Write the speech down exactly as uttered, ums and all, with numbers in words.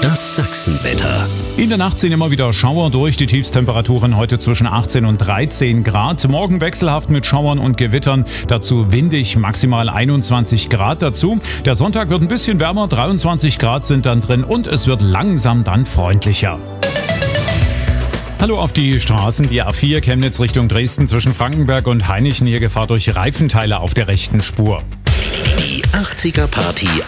Das Sachsenwetter. In der Nacht ziehen immer wieder Schauer durch, die Tiefstemperaturen heute zwischen achtzehn und dreizehn Grad. Morgen wechselhaft mit Schauern und Gewittern, dazu windig, maximal einundzwanzig Grad dazu. Der Sonntag wird ein bisschen wärmer, dreiundzwanzig Grad sind dann drin und es wird langsam dann freundlicher. Hallo auf die Straßen, die A vier Chemnitz Richtung Dresden zwischen Frankenberg und Hainichen, hier Gefahr durch Reifenteile auf der rechten Spur. Die achtziger Party